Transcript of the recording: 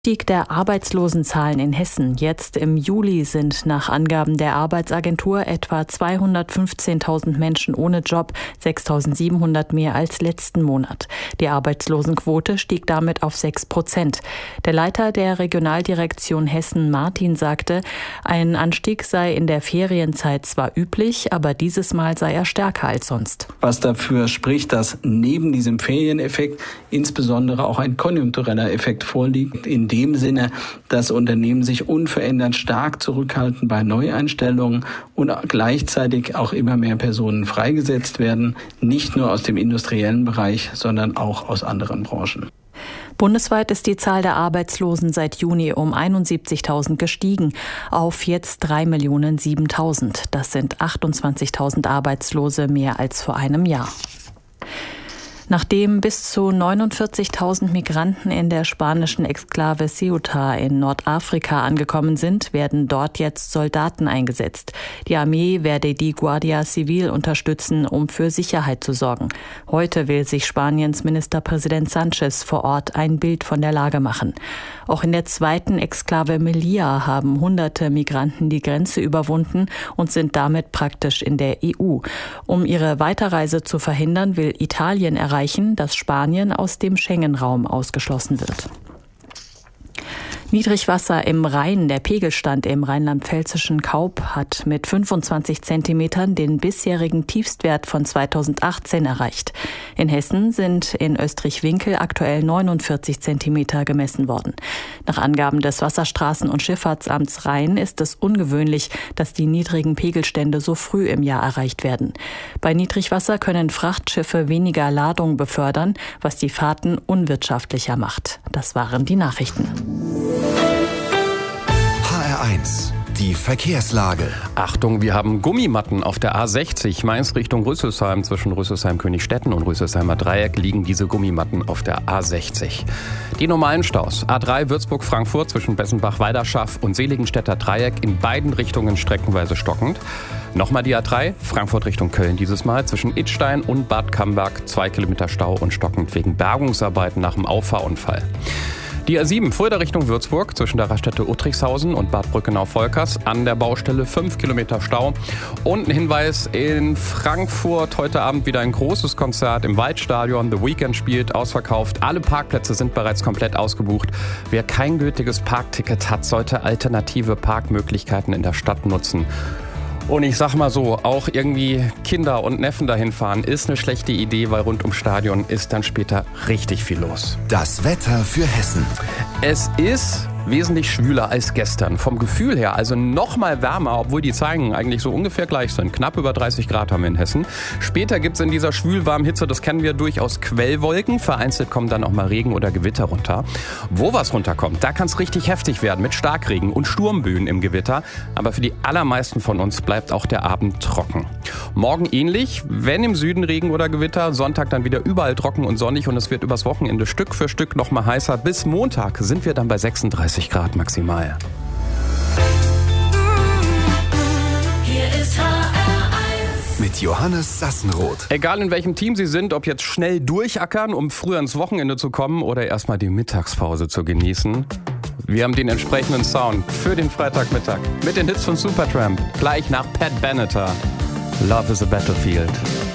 Anstieg der Arbeitslosenzahlen in Hessen. Jetzt im Juli sind nach Angaben der Arbeitsagentur etwa 215.000 Menschen ohne Job, 6.700 mehr als letzten Monat. Die Arbeitslosenquote stieg damit auf 6%. Der Leiter der Regionaldirektion Hessen, Martin, sagte, ein Anstieg sei in der Ferienzeit zwar üblich, aber dieses Mal sei er stärker als sonst. Was dafür spricht, dass neben diesem Ferieneffekt insbesondere auch ein konjunktureller Effekt vorliegt, in dem Sinne, dass Unternehmen sich unverändert stark zurückhalten bei Neueinstellungen und gleichzeitig auch immer mehr Personen freigesetzt werden, nicht nur aus dem industriellen Bereich, sondern auch aus anderen Branchen. Bundesweit ist die Zahl der Arbeitslosen seit Juni um 71.000 gestiegen, auf jetzt 3.007.000. Das sind 28.000 Arbeitslose mehr als vor einem Jahr. Nachdem bis zu 49.000 Migranten in der spanischen Exklave Ceuta in Nordafrika angekommen sind, werden dort jetzt Soldaten eingesetzt. Die Armee werde die Guardia Civil unterstützen, um für Sicherheit zu sorgen. Heute will sich Spaniens Ministerpräsident Sánchez vor Ort ein Bild von der Lage machen. Auch in der zweiten Exklave Melilla haben hunderte Migranten die Grenze überwunden und sind damit praktisch in der EU. Um ihre Weiterreise zu verhindern, will Italien erreichen, dass Spanien aus dem Schengen-Raum ausgeschlossen wird. Niedrigwasser im Rhein. Der Pegelstand im rheinland-pfälzischen Kaub hat mit 25 Zentimetern den bisherigen Tiefstwert von 2018 erreicht. In Hessen sind in Österreich-Winkel aktuell 49 Zentimeter gemessen worden. Nach Angaben des Wasserstraßen- und Schifffahrtsamts Rhein ist es ungewöhnlich, dass die niedrigen Pegelstände so früh im Jahr erreicht werden. Bei Niedrigwasser können Frachtschiffe weniger Ladung befördern, was die Fahrten unwirtschaftlicher macht. Das waren die Nachrichten. HR1, die Verkehrslage. Achtung, wir haben Gummimatten auf der A60 Mainz Richtung Rüsselsheim. Zwischen Rüsselsheim-Königstetten und Rüsselsheimer Dreieck liegen diese Gummimatten auf der A60. Die normalen Staus. A3 Würzburg-Frankfurt zwischen Bessenbach-Weiderschaff und Seligenstädter Dreieck in beiden Richtungen streckenweise stockend. Nochmal die A3 Frankfurt Richtung Köln dieses Mal zwischen Idstein und Bad Camberg 2 Kilometer Stau und stockend wegen Bergungsarbeiten nach dem Auffahrunfall. Die A7 Fulda Richtung Würzburg zwischen der Raststätte Uttrichshausen und Bad Brückenau-Volkers an der Baustelle 5 Kilometer Stau. Und ein Hinweis, in Frankfurt heute Abend wieder ein großes Konzert im Waldstadion. The Weeknd spielt, ausverkauft. Alle Parkplätze sind bereits komplett ausgebucht. Wer kein gültiges Parkticket hat, sollte alternative Parkmöglichkeiten in der Stadt nutzen. Und ich sag mal so, auch irgendwie Kinder und Neffen dahin fahren ist eine schlechte Idee, weil rund ums Stadion ist dann später richtig viel los. Das Wetter für Hessen. Es ist wesentlich schwüler als gestern. Vom Gefühl her also noch mal wärmer, obwohl die Zeigen eigentlich so ungefähr gleich sind. Knapp über 30 Grad haben wir in Hessen. Später gibt's in dieser schwül-warmen Hitze, das kennen wir, durchaus Quellwolken. Vereinzelt kommen dann auch mal Regen oder Gewitter runter. Wo was runterkommt, da kann's richtig heftig werden mit Starkregen und Sturmböen im Gewitter. Aber für die allermeisten von uns bleibt auch der Abend trocken. Morgen ähnlich, wenn im Süden Regen oder Gewitter. Sonntag dann wieder überall trocken und sonnig und es wird übers Wochenende Stück für Stück noch mal heißer. Bis Montag sind wir dann bei 36 Grad maximal. Hier ist HR1 mit Johannes Sassenroth. Egal in welchem Team Sie sind, ob jetzt schnell durchackern, um früher ins Wochenende zu kommen oder erstmal die Mittagspause zu genießen. Wir haben den entsprechenden Sound für den Freitagmittag mit den Hits von Supertramp. Gleich nach Pat Benatar. Love is a Battlefield.